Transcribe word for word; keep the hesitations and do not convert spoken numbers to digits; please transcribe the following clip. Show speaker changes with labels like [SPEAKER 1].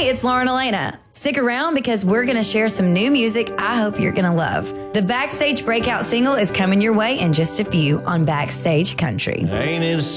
[SPEAKER 1] it's Lauren Elena. Stick around because we're going to share some new music I hope you're going to love. The Backstage breakout single is coming your way in just a few on Backstage Country.
[SPEAKER 2] Ain't it